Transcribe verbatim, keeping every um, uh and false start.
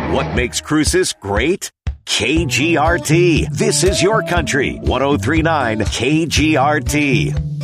What makes Cruces great? K G R T. This is your country. ten thirty-nine K G R T.